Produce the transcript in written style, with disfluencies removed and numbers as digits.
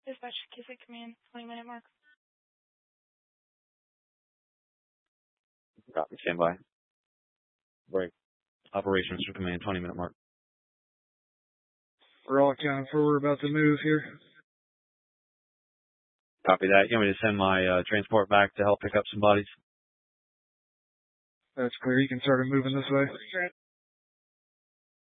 Dispatch Kissick Command, 20-minute mark. Copy, stand by. Break. Operations for Command, 20-minute mark. We're all accounted for. We're about to move here. Copy that. You want me to send my transport back to help pick up some bodies? That's clear. You can start moving this way.